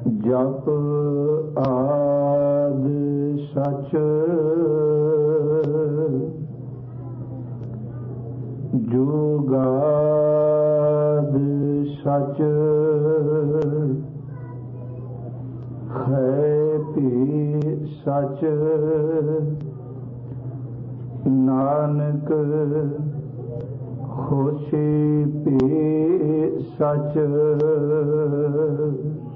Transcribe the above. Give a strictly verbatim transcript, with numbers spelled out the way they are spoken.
ਜਪ ਆਦ ਸਚ ਜੁਗਾਦ ਸਚ ਹੈ ਭੀ ਸਚ ਨਾਨਕ ਹੋਸੀ ਭੀ ਸਚ।